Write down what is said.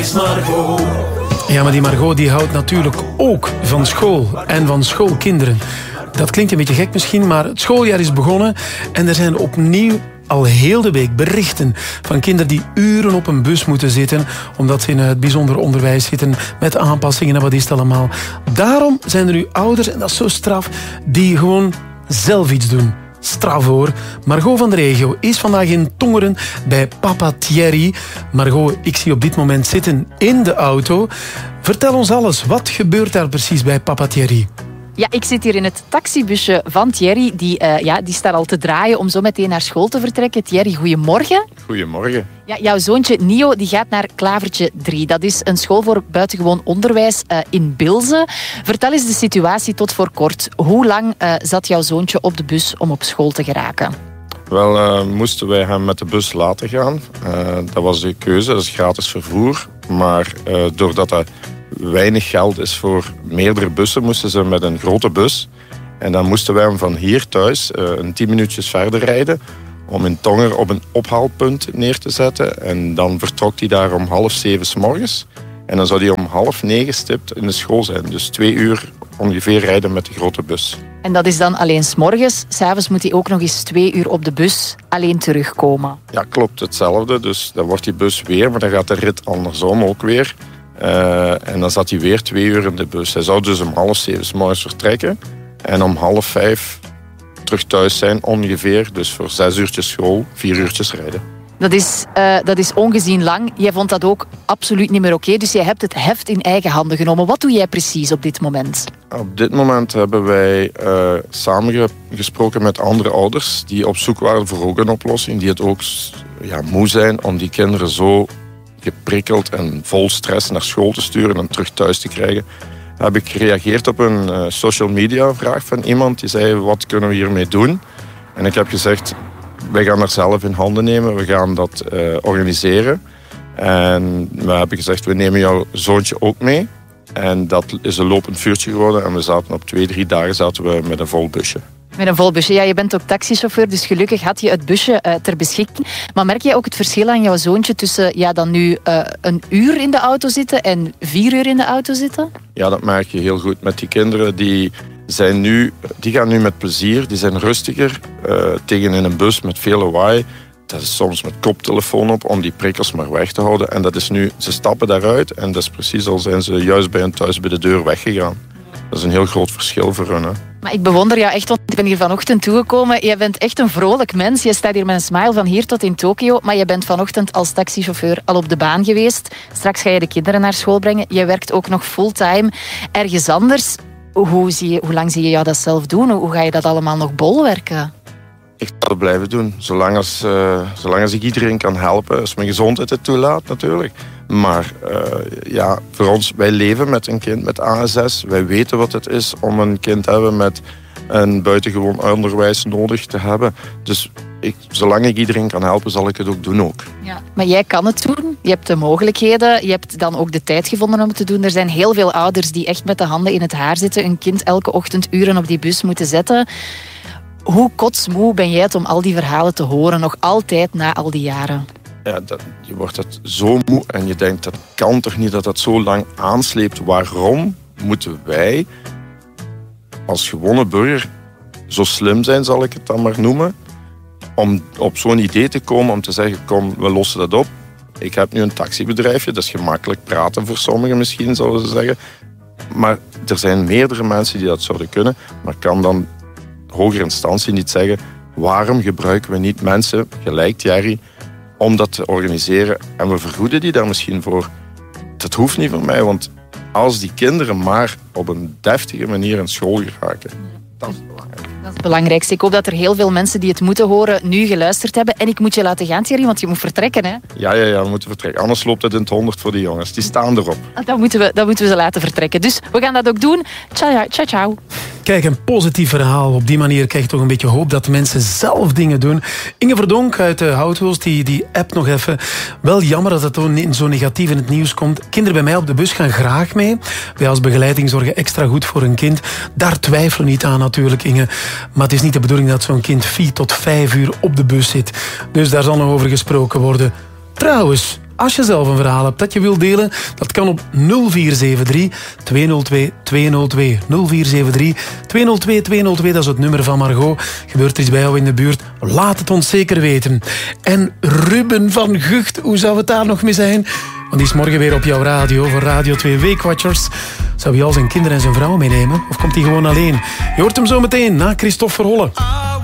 is Margot. Ja, maar die Margot die houdt natuurlijk ook van school en van schoolkinderen. Dat klinkt een beetje gek misschien, maar het schooljaar is begonnen en er zijn opnieuw al heel de week berichten van kinderen die uren op een bus moeten zitten omdat ze in het bijzonder onderwijs zitten met aanpassingen en wat is het allemaal. Daarom zijn er nu ouders, en dat is zo straf, die gewoon zelf iets doen. Straf hoor. Margot van de Regio is vandaag in Tongeren bij papa Thierry. Margot, ik zie op dit moment zitten in de auto. Vertel ons alles. Wat gebeurt daar precies bij papa Thierry? Ja, ik zit hier in het taxibusje van Thierry. Die staat al te draaien om zo meteen naar school te vertrekken. Thierry, goedemorgen. Goedemorgen. Ja, jouw zoontje Nio die gaat naar Klavertje 3. Dat is een school voor buitengewoon onderwijs in Bilze. Vertel eens de situatie tot voor kort. Hoe lang zat jouw zoontje op de bus om op school te geraken? Wel, moesten wij hem met de bus laten gaan. Dat was de keuze, dat is gratis vervoer. Maar doordat er weinig geld is voor meerdere bussen, moesten ze met een grote bus. En dan moesten wij hem van hier thuis een 10 minuutjes verder rijden om in Tongeren op een ophaalpunt neer te zetten. En dan vertrok hij daar om 6:30 's morgens. En dan zou hij om 8:30 stipt in de school zijn. Dus 2 uur ongeveer rijden met de grote bus. En dat is dan alleen 's morgens. 's Avonds moet hij ook nog eens 2 uur op de bus alleen terugkomen. Ja, klopt. Hetzelfde. Dus dan wordt die bus weer, maar dan gaat de rit andersom ook weer. En dan zat hij weer 2 uur in de bus. Hij zou dus om 6:30 's morgens vertrekken. En om 4:30 terug thuis zijn ongeveer. Dus voor 6 uurtjes school, 4 uurtjes rijden. Dat is ongezien lang. Jij vond dat ook absoluut niet meer oké. Dus jij hebt het heft in eigen handen genomen. Wat doe jij precies op dit moment? Op dit moment hebben wij samengesproken met andere ouders die op zoek waren voor ook een oplossing. Die het ook moe zijn om die kinderen zo geprikkeld en vol stress naar school te sturen en terug thuis te krijgen. Heb ik gereageerd op een social media vraag van iemand die zei: wat kunnen we hiermee doen? En ik heb gezegd: wij gaan dat zelf in handen nemen, we gaan dat organiseren. En we hebben gezegd: we nemen jouw zoontje ook mee. En dat is een lopend vuurtje geworden en we zaten op 2-3 dagen met een vol busje. Met een vol busje. Ja, je bent ook taxichauffeur, dus gelukkig had je het busje ter beschikking. Maar merk jij ook het verschil aan jouw zoontje tussen dan nu 1 uur in de auto zitten en 4 uur in de auto zitten? Ja, dat merk je heel goed. Met die kinderen, die gaan nu met plezier, die zijn rustiger tegen in een bus met veel lawaai. Dat is soms met koptelefoon op om die prikkels maar weg te houden. En dat is nu, ze stappen daaruit en dat is precies al zijn ze juist bij hen thuis bij de deur weggegaan. Dat is een heel groot verschil voor hen. Hè. Maar ik bewonder jou echt, want ik ben hier vanochtend toegekomen. Jij bent echt een vrolijk mens. Je staat hier met een smile van hier tot in Tokio. Maar je bent vanochtend als taxichauffeur al op de baan geweest. Straks ga je de kinderen naar school brengen. Je werkt ook nog fulltime ergens anders. Hoe lang zie je jou dat zelf doen? Hoe ga je dat allemaal nog bolwerken? Ik ga het blijven doen. Zolang als ik iedereen kan helpen. Als mijn gezondheid het toelaat natuurlijk. Maar voor ons, wij leven met een kind met ASS. Wij weten wat het is om een kind te hebben met een buitengewoon onderwijs nodig te hebben. Dus zolang ik iedereen kan helpen, zal ik het ook doen ook. Ja, maar jij kan het doen. Je hebt de mogelijkheden. Je hebt dan ook de tijd gevonden om het te doen. Er zijn heel veel ouders die echt met de handen in het haar zitten. Een kind elke ochtend uren op die bus moeten zetten. Hoe kotsmoe ben jij het om al die verhalen te horen, nog altijd na al die jaren? Ja, je wordt het zo moe en je denkt, dat kan toch niet dat dat zo lang aansleept. Waarom moeten wij als gewone burger zo slim zijn, zal ik het dan maar noemen, om op zo'n idee te komen om te zeggen, kom, we lossen dat op. Ik heb nu een taxibedrijfje, dat is gemakkelijk praten voor sommigen misschien, zouden ze zeggen. Maar er zijn meerdere mensen die dat zouden kunnen, maar kan dan hogere instantie niet zeggen, waarom gebruiken we niet mensen, gelijk Thierry, om dat te organiseren en we vergoeden die daar misschien voor. Dat hoeft niet voor mij, want als die kinderen maar op een deftige manier in school geraken, dat is belangrijk. Dat is het belangrijkste. Ik hoop dat er heel veel mensen die het moeten horen nu geluisterd hebben. En ik moet je laten gaan, Thierry, want je moet vertrekken. Hè? Ja, we moeten vertrekken. Anders loopt het in het 100 voor die jongens. Die staan erop. Dan moeten we ze laten vertrekken. Dus we gaan dat ook doen. Ciao, ciao, ciao. Kijk, een positief verhaal. Op die manier krijg je toch een beetje hoop dat mensen zelf dingen doen. Inge Verdonk uit Houthulst, die app nog even. Wel jammer dat het zo negatief in het nieuws komt. Kinderen bij mij op de bus gaan graag mee. Wij als begeleiding zorgen extra goed voor een kind. Daar twijfelen we niet aan natuurlijk, Inge. Maar het is niet de bedoeling dat zo'n kind 4 tot 5 uur op de bus zit. Dus daar zal nog over gesproken worden. Trouwens, als je zelf een verhaal hebt dat je wilt delen, dat kan op 0473 202 202. 0473 202 202, dat is het nummer van Margot. Gebeurt er iets bij jou in de buurt? Laat het ons zeker weten. En Ruben van Gucht, hoe zou het daar nog mee zijn? Want die is morgen weer op jouw radio voor Radio 2 Weekwatchers. Zou hij al zijn kinderen en zijn vrouw meenemen? Of komt hij gewoon alleen? Je hoort hem zo meteen na Christophe Verholle.